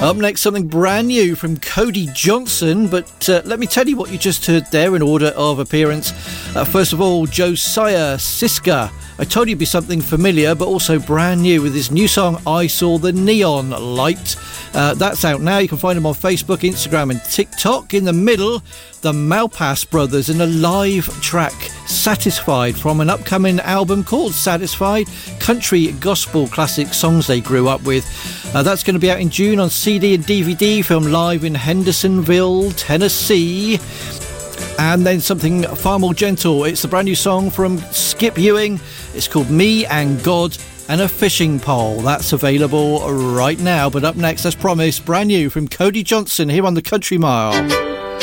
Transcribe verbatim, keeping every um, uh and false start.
Up next, something brand new from Cody Johnson, but uh, let me tell you what you just heard there in order of appearance. Uh, first of all, Josiah Siska. I told you it'd be something familiar, but also brand new with his new song, I Saw the Neon Light. Uh, that's out now. You can find him on Facebook, Instagram and TikTok. In the middle, the Malpass Brothers in a live track, Satisfied, from an upcoming album called Satisfied, country gospel classic songs they grew up with. Uh, that's going to be out in June on C D and D V D, filmed live in Hendersonville, Tennessee. And then something far more gentle. It's a brand new song from Skip Ewing. It's called Me and God and a Fishing Pole. That's available right now. But up next, as promised, brand new from Cody Johnson here on the Country Mile.